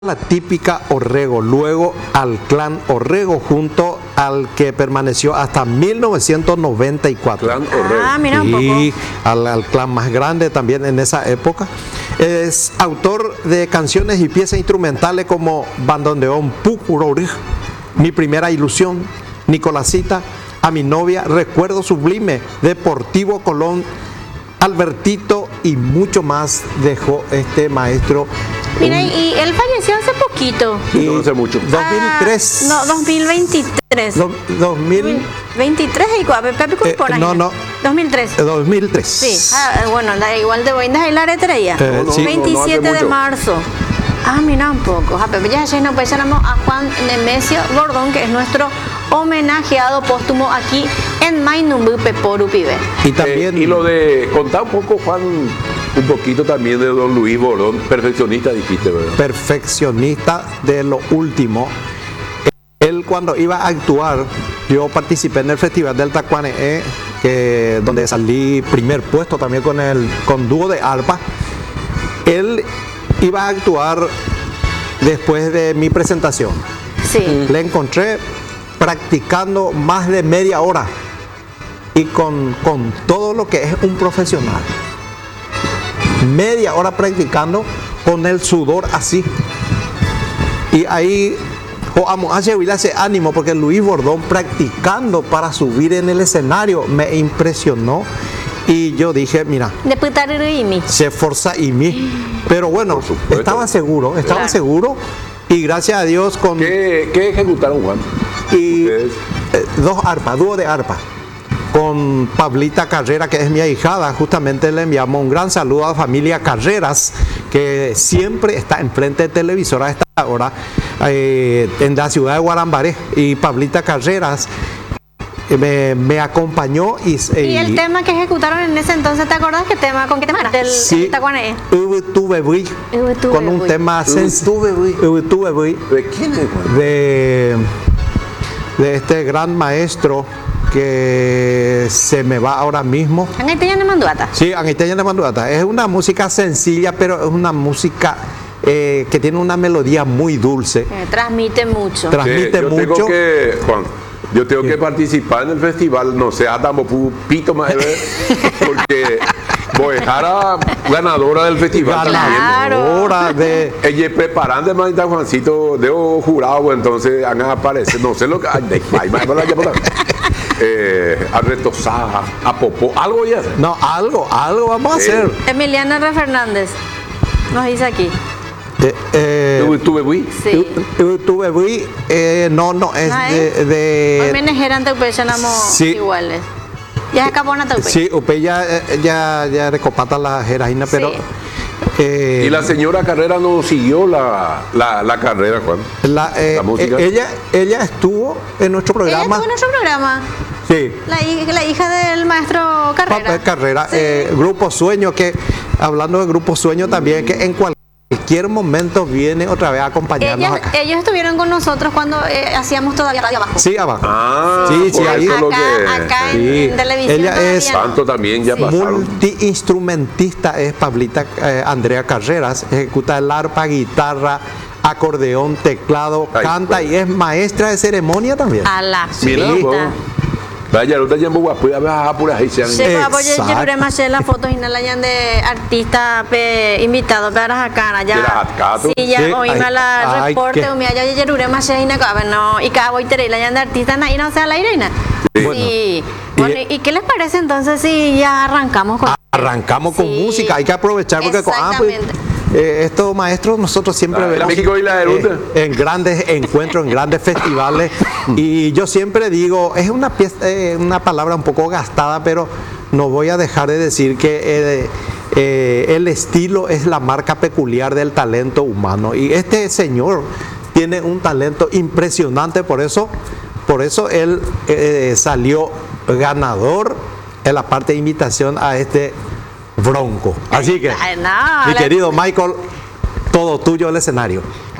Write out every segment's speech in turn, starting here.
la típica Orrego, luego al clan Orrego, junto al que permaneció hasta 1994. Clan Orrego. Ah, mira un Y poco. al clan más grande también en esa época. Es autor de canciones y piezas instrumentales como Bandoneón Pucurorig, Mi primera ilusión, Nicolásita, A mi novia, Recuerdo sublime, Deportivo Colón, Albertito y mucho más dejó este maestro. Mira, y él falleció hace poquito. No hace mucho. 2003. No, 2023. 23 y Pepe Culpora. no. 2003. 2003. Sí, bueno, igual de voy a ir la retreía. Sí. 27 no hace de mucho. marzo. Mira un poco. Pepe, ya nos pensamos a Juan Nemesio Gordón, que es nuestro homenajeado póstumo aquí en Mainumbu Peporu Pibe. Y también. Y lo de contar un poco, Juan, un poquito también de don Luis Borón, perfeccionista, dijiste, ¿verdad? Perfeccionista de lo último. Él cuando iba a actuar, yo participé en el Festival del Tacuané, donde salí primer puesto también con dúo de arpa. Él iba a actuar después de mi presentación. Sí. Le encontré practicando más de media hora y con todo lo que es un profesional. Media hora practicando con el sudor así. Y ahí vamos a llevar ese ánimo, porque Luis Bordón practicando para subir en el escenario me impresionó. Y yo dije, mira, De Putarurimi. se esforza y mí. Pero bueno, Por supuesto. estaba seguro Claro. y gracias a Dios con ¿Qué ejecutaron, Juan? y Ustedes. dos arpas, dúo de arpa. Con Pablita Carrera, que es mi ahijada, justamente le enviamos un gran saludo a la familia Carreras, que siempre está enfrente de televisora a esta hora, en la ciudad de Guarambaré. Y Pablita Carreras me acompañó Y el tema que ejecutaron en ese entonces, ¿te acordás qué tema? ¿Con qué tema era? Del sí, Tacuané. Tuve con un tema sencillo ¿De quién es, Juan? de este gran maestro que se me va ahora mismo. Angaiteña de Manduata. Sí, Angaiteña de Manduata. Es una música sencilla, pero es una música que tiene una melodía muy dulce. Transmite mucho. Transmite Yo mucho. tengo que, Juan, yo tengo que participar en el festival, no sé, Adamo Pito más, porque voy a dejar a ganadora del festival. Claro. Ganadora de. Ella preparando más está Juancito, debo jurado, entonces van a aparecer, no sé lo que hay, a retosar, a popó, algo ya. No, algo vamos a hacer. Emiliana R. Fernández nos dice aquí. Tuve muy. Sí. Tuve no, es Ah, de Hoy menejeran Teupe, sí. iguales. Ya se acabó una Teupe. Sí, Upe ya recopata la jeraína, pero. Sí. Y la señora Carrera no siguió la carrera, Juan. La música. ella estuvo en nuestro Ella programa. estuvo en nuestro programa. Sí. La hija del maestro Carrera. Carrera, Sí. Grupo Sueño, que hablando de Grupo Sueño también, que en cualquier momento viene otra vez a acompañarnos acá. Ellos estuvieron con nosotros cuando hacíamos todavía radio abajo. Sí, abajo. Sí, sí, ahí. eso es lo que. Acá Sí. en televisión. Ella todavía es no. Tanto también ya Sí. pasaron. Multiinstrumentista es Pablita Andrea Carreras, ejecuta el arpa, guitarra, acordeón, teclado, Ay, canta bueno. y es maestra de ceremonia también. A la Mira, chiquita. vos. Vaya, no te llamo guapo, ya vas a por ahí. Sí, Exacto. yo más la foto y la de artista invitado para acá De ya. las Atcato. Sí, ya Sí, hoy ay, me la ay, reporte qué. o me haya yerure más no y cada voy tere la de artista y no sea la irena. Sí. Sí. Bueno, ¿y qué les parece entonces si ya arrancamos con Arrancamos con Sí. música, hay que aprovechar porque Exactamente. estos maestros nosotros siempre La vemos México y la de Ruta. en grandes encuentros, en grandes festivales y yo siempre digo, es una pieza, una palabra un poco gastada, pero no voy a dejar de decir que el estilo es la marca peculiar del talento humano y este señor tiene un talento impresionante, por eso él salió ganador en la parte de invitación a este Bronco. Así que, Ay, no, mi querido Michael, todo tuyo el escenario.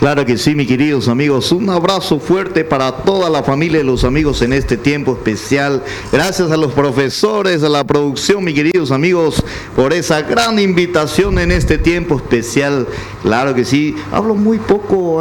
Claro que sí, mis queridos amigos. Un abrazo fuerte para toda la familia y los amigos en este tiempo especial. Gracias a los profesores, a la producción, mis queridos amigos, por esa gran invitación en este tiempo especial. Claro que sí. Hablo muy poco